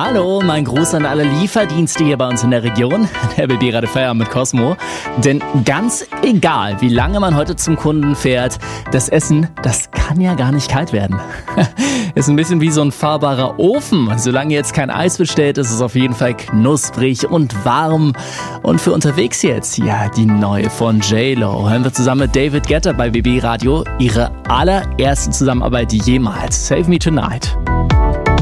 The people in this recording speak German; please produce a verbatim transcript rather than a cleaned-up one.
Hallo, mein Gruß an alle Lieferdienste hier bei uns in der Region. Der B B Radio Feierabend mit Cosmo. Denn ganz egal, wie lange man heute zum Kunden fährt, das Essen, das kann ja gar nicht kalt werden. Ist ein bisschen wie so ein fahrbarer Ofen. Solange jetzt kein Eis bestellt, ist es auf jeden Fall knusprig und warm. Und für unterwegs jetzt, ja, die neue von J-Lo. Hören wir zusammen mit David Guetta bei B B Radio ihre allererste Zusammenarbeit jemals. Save Me Tonight.